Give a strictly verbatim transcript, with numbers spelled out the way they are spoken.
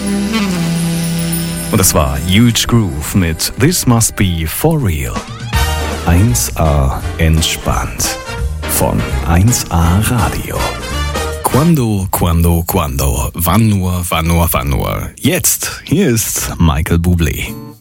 Und das war Huge Groove mit This Must Be For Real. eins A entspannt. Von eins A Radio. Quando, quando, quando. Wann nur, wann nur, wann nur. Jetzt, hier ist Michael Bublé.